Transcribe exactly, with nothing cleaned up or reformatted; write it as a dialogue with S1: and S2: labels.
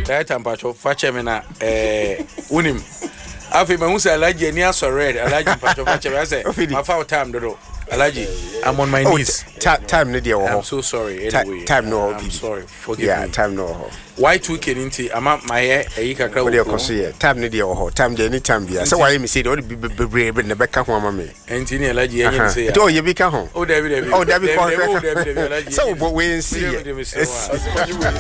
S1: That time pacho fachemina eh unim. Afi me hu say alaji ani asore alaji pacho fachemina say my foul time dodo. Alaji, I'm on my knees.
S2: Oh, time no dear.
S1: I'm so sorry. Anyway,
S2: time no.
S1: I'm sorry. Forgive
S2: yeah,
S1: me.
S2: Yeah, time no.
S1: Why two keninti? I'm at my hair. I eat a crowd.
S2: Time no dear. Time the any time be. So why me say don't be brave in the back of my me.
S1: And Tini Alaji, I say.
S2: Oh, you be come home.
S1: Oh, David.
S2: Oh, David. So, but we see.